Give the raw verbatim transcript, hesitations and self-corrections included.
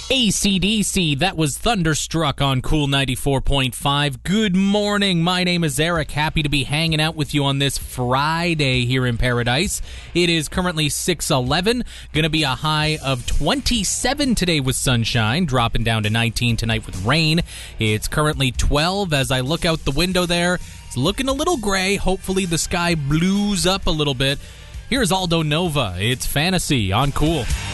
A C D C, that was Thunderstruck on Cool ninety-four point five. Good morning, my name is Eric. Happy to be hanging out with you on this Friday here in Paradise. It is currently six eleven, going to be a high of twenty-seven today with sunshine, dropping down to nineteen tonight with rain. It's currently twelve as I look out the window there. It's looking a little gray. Hopefully the sky blues up a little bit. Here's Aldo Nova. It's Fantasy on Cool.